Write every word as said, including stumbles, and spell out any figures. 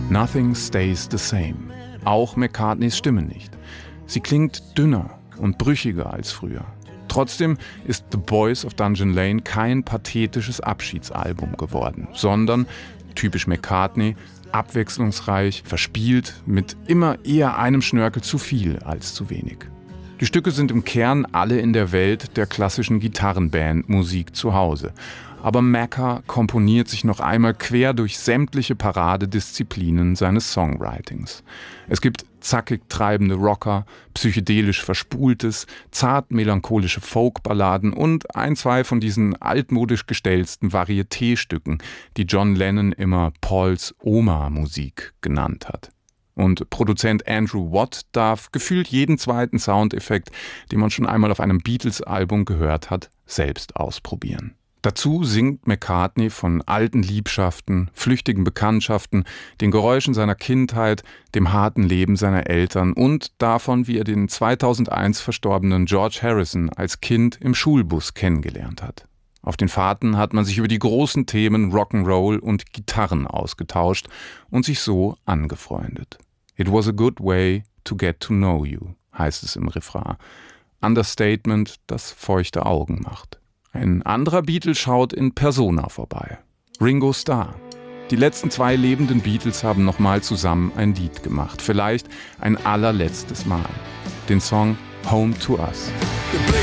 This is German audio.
Nothing stays the same. Auch McCartneys Stimme nicht. Sie klingt dünner und brüchiger als früher. Trotzdem ist The Boys of Dungeon Lane kein pathetisches Abschiedsalbum geworden, sondern, typisch McCartney, abwechslungsreich, verspielt, mit immer eher einem Schnörkel zu viel als zu wenig. Die Stücke sind im Kern alle in der Welt der klassischen Gitarrenband-Musik zu Hause. Aber Macca komponiert sich noch einmal quer durch sämtliche Paradedisziplinen seines Songwritings. Es gibt zackig treibende Rocker, psychedelisch Verspultes, zart melancholische Folkballaden und ein, zwei von diesen altmodisch gestelzten Varieté-Stücken, die John Lennon immer Pauls Oma-Musik genannt hat. Und Produzent Andrew Watt darf gefühlt jeden zweiten Soundeffekt, den man schon einmal auf einem Beatles-Album gehört hat, selbst ausprobieren. Dazu singt McCartney von alten Liebschaften, flüchtigen Bekanntschaften, den Geräuschen seiner Kindheit, dem harten Leben seiner Eltern und davon, wie er den zweitausendeins verstorbenen George Harrison als Kind im Schulbus kennengelernt hat. Auf den Fahrten hat man sich über die großen Themen Rock'n'Roll und Gitarren ausgetauscht und sich so angefreundet. It was a good way to get to know you, heißt es im Refrain. Understatement, das feuchte Augen macht. Ein anderer Beatle schaut in Persona vorbei. Ringo Starr. Die letzten zwei lebenden Beatles haben nochmal zusammen ein Lied gemacht. Vielleicht ein allerletztes Mal. Den Song Home to Us.